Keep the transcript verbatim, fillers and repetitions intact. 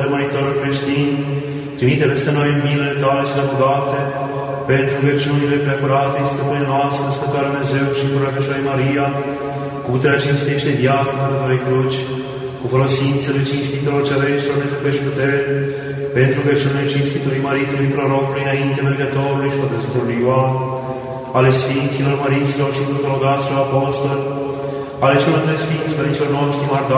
măritorul creștin, trimite peste noi în milele tale cele bogate, pentru rugăciunile preacurate, stăpâne noastră, Născătoarea Dumnezeu și cu Rugăciunea Maria, cu puterea cinstește viața Mântuitorului Cruci, cu folosințele cinstitelor cereștilor netăpești putere, pentru rugăciunile cinstitului Maritului Prorocului înainte mergătorului și Pătăstorului Ioan, ale Sfinților, Măriților și Mântuitorul Apostoli, ale celor de Sfinți Părinților noștri,